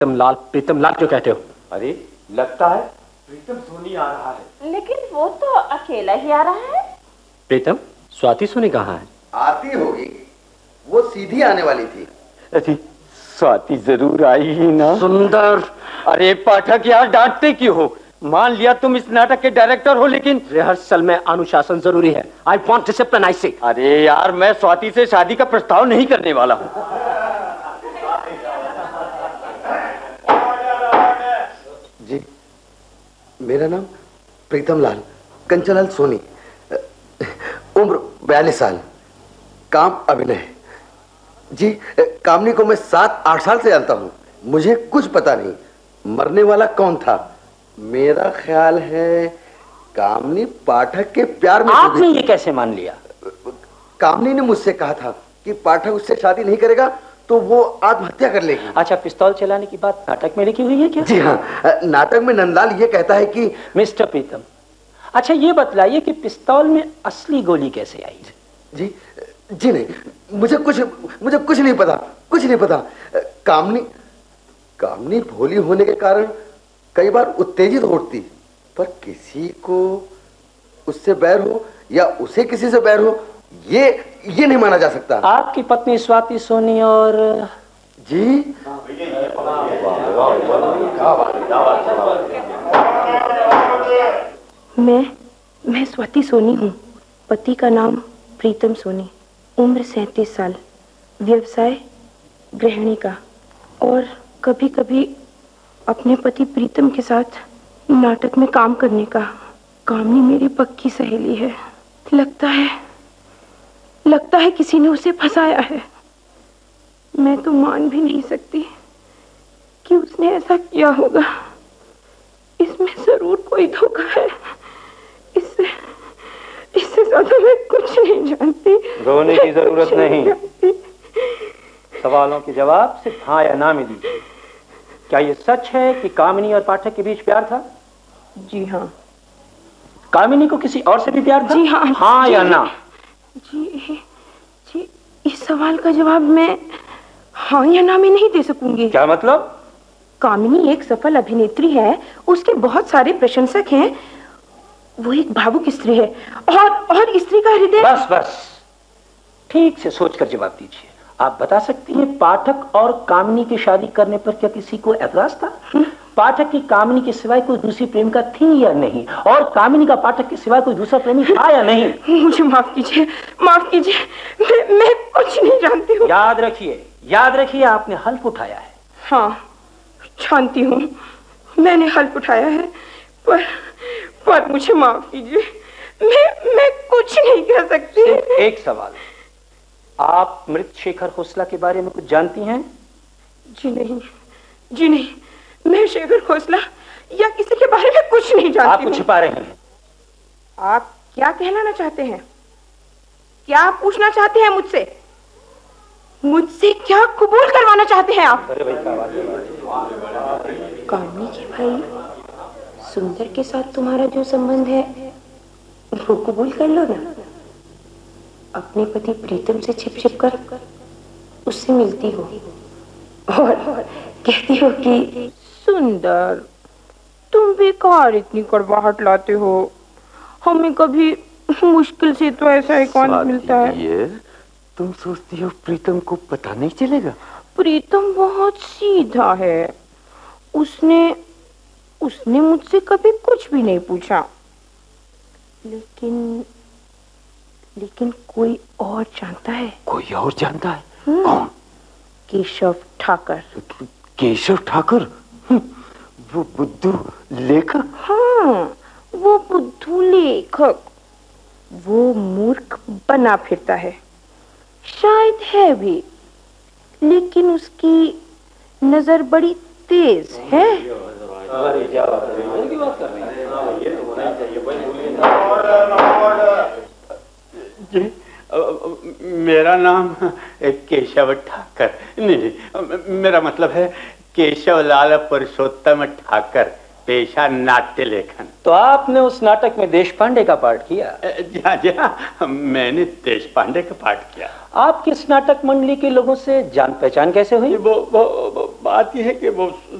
प्रीतम लाल क्यों कहते हो? अरे लगता है प्रीतम सोनी आ रहा है। लेकिन वो तो अकेला ही आ रहा है। प्रीतम, स्वाति सोनी कहाँ है? आती होगी, वो सीधी आने वाली थी। अरे स्वाति जरूर आई ही ना। सुंदर, अरे पाठक यार डांटते क्यों हो? मान लिया तुम इस नाटक के डायरेक्टर हो, लेकिन रिहर्सल में अनुशासन जरूरी है। आई वॉन्ट डिसिप्लिन, आई से। अरे यार मैं स्वाति से शादी का प्रस्ताव नहीं करने वाला हूँ। जी, मेरा नाम प्रीतम लाल, कंचनलाल सोनी, उम्र 42 साल, काम अभिनय। जी, कामनी को मैं 7-8 साल से जानता हूँ। मुझे कुछ पता नहीं मरने वाला कौन था। मेरा ख्याल है कामनी पाठक के प्यार में। आपने ये कैसे मान लिया? कामनी ने मुझसे कहा था कि पाठक उससे शादी नहीं करेगा तो वो आत्महत्या कर लेगी। अच्छा, पिस्तौल चलाने की बात नाटक में लिखी हुई है क्या? जी हाँ, नाटक में नंदलाल ये कहता है कि मिस्टर प्रीतम, अच्छा ये बतलाइए कि पिस्तौल में असली गोली कैसे आई? जी जी नहीं, मुझे कुछ नहीं पता, कुछ नहीं पता। कामनी भोली होने के कारण कई बार उत्तेजित होती, पर किसी को उससे बैर हो या उसे किसी से बैर हो, ये नहीं माना जा सकता। आपकी पत्नी स्वाति सोनी और जी, मैं स्वाति सोनी हूँ। पति का नाम प्रीतम सोनी, उम्र 37 साल, व्यवसाय गृहिणी का, और कभी कभी अपने पति प्रीतम के साथ नाटक में काम करने का। कामनी मेरी पक्की सहेली है। लगता है किसी ने उसे फंसाया है। मैं तो मान भी नहीं सकती कि उसने ऐसा किया होगा। इसमें जरूर कोई धोखा है। इससे ज्यादा मैं कुछ नहीं जानती। रोने की जरूरत नहीं, सवालों के जवाब सिर्फ हाँ या ना में दीजिए। क्या ये सच है कि कामिनी और पाठक के बीच प्यार था? जी हाँ। कामिनी को किसी और से भी प्यार था? जी हाँ। हाँ या ना? जी, इस सवाल का जवाब मैं हाँ या ना में नहीं दे सकूंगी। क्या मतलब? कामिनी एक सफल अभिनेत्री है, उसके बहुत सारे प्रशंसक हैं, वो एक भावुक स्त्री है, और स्त्री का हृदय। बस ठीक से सोचकर जवाब दीजिए। आप बता सकती हैं पाठक और कामिनी की शादी करने पर क्या किसी को ऐतराज था? पाठक की कामिनी के सिवाय कोई दूसरी प्रेमिका थी या नहीं, और कामिनी का पाठक के सिवाय कोई दूसरा प्रेमी था या नहीं? मुझे माफ कीजिए, मैं कुछ नहीं जानती हूँ। याद रखिए आपने हल्फ उठाया है। हाँ जानती हूँ, मैंने हल्फ उठाया है, पर मुझे माफ कीजिए, मैं कुछ नहीं कह सकती। सिर्फ एक सवाल, आप मृत शेखर खोसला के बारे में कुछ जानती हैं? जी नहीं, मैं शेखर खोसला या किसी के बारे में कुछ नहीं जानती। आप कुछ छिपा रहे हैं। आप क्या कहलाना चाहते हैं? क्या पूछना चाहते हैं मुझसे क्या कबूल करवाना चाहते हैं आप? कामनी के भाई सुंदर के साथ तुम्हारा जो संबंध है वो कबूल कर लो ना। अपने पति प्रीतम से छिप कर उससे मिलती हो और कहती हो कि सुंदर तुम बेकार इतनी कड़वाहट लाते हो, हमें कभी मुश्किल से तो ऐसा एकांत मिलता है। तुम सोचती हो प्रीतम को पता नहीं चलेगा? प्रीतम बहुत सीधा है, उसने मुझसे कभी कुछ भी नहीं पूछा, लेकिन कोई और जानता है। कोई और जानता है? कौन? केशव ठाकर। केशव ठाकर? वो बुद्धू लेखक? हाँ, वो बुद्धू लेखक। वो मूर्ख बना फिरता है, शायद है भी, लेकिन उसकी नजर बड़ी तेज है। जी, मेरा नाम केशव ठाकर नहीं, मेरा मतलब है केशव लाल पुरुषोत्तम ठाकर, पेशा नाट्य लेखन। तो आपने उस नाटक में देश पांडे का पार्ट किया? जी हाँ, मैंने देश पांडे का पार्ट किया। आपकी इस नाटक मंडली के लोगों से जान पहचान कैसे हुई? वो बात यह है कि वो